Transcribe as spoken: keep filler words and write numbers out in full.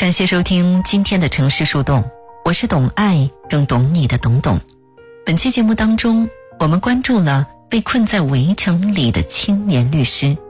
感谢收听今天的城市树洞，我是懂爱更懂你的董董。本期节目当中，我们关注了被困在围城里的青年律师。